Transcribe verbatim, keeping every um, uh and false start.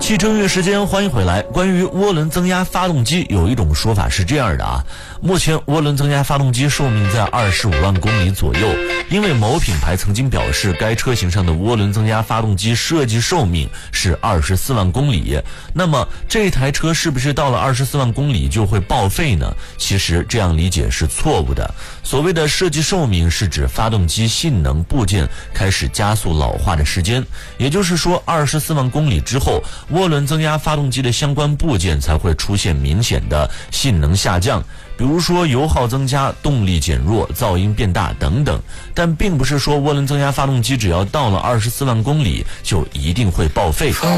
汽车音乐时间，欢迎回来。关于涡轮增压发动机，有一种说法是这样的啊，目前涡轮增压发动机寿命在二十五万公里左右，因为某品牌曾经表示该车型上的涡轮增压发动机设计寿命是二十四万公里，那么这台车是不是到了二十四万公里就会报废呢？其实这样理解是错误的。所谓的设计寿命是指发动机性能部件开始加速老化的时间，也就是说二十四万公里之后，涡轮增压发动机的相关部件才会出现明显的性能下降，比如说油耗增加、动力减弱、噪音变大等等。但并不是说涡轮增压发动机只要到了二十四万公里就一定会报废。